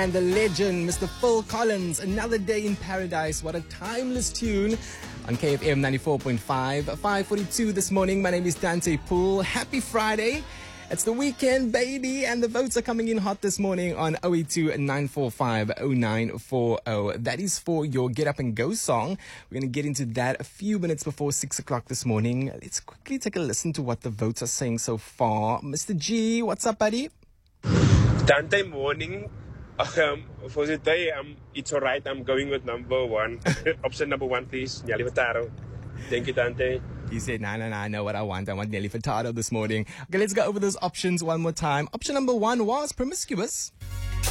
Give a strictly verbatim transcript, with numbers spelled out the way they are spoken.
And the legend, Mister Phil Collins, Another Day in Paradise. What a timeless tune on K F M ninety-four point five. five forty-two this morning. My name is Dante Poole. Happy Friday. It's the weekend, baby, and the votes are coming in hot this morning on oh eight two, nine four five, oh nine four oh. That is for your Get Up and Go song. We're going to get into that a few minutes before six o'clock this morning. Let's quickly take a listen to what the votes are saying so far. Mister G, what's up, buddy? Dante, morning. Um, for today, um, it's alright. I'm going with number one. Option number one, please. Nelly Furtado. Thank you, Dante. He said, no, no, no, I know what I want. I want Nelly Furtado this morning. Okay, let's go over those options one more time. Option number one was Promiscuous.